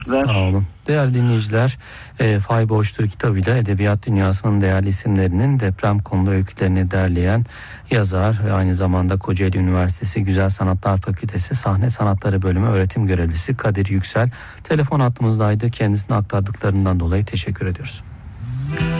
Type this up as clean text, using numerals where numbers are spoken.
Sağ olun. Değerli dinleyiciler, Fay Boştur kitabıyla edebiyat dünyasının değerli isimlerinin deprem konulu öykülerini derleyen yazar ve aynı zamanda Kocaeli Üniversitesi Güzel Sanatlar Fakültesi Sahne Sanatları Bölümü öğretim görevlisi Kadir Yüksel telefon hattımızdaydı. Kendisine aktardıklarından dolayı teşekkür ediyoruz.